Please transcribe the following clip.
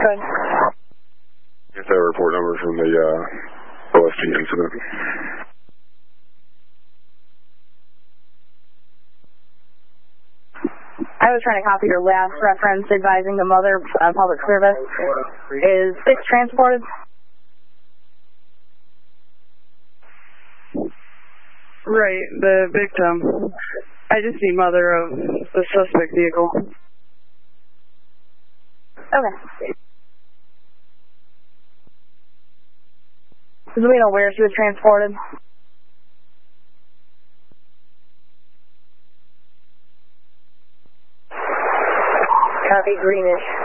Good. Get that report number from the OSP incident. I was trying to copy your last reference advising the mother on public service. Is 6 transported? Right, the victim. I just need mother of the suspect vehicle. Okay. Do we know where she was transported? Copy, greenish.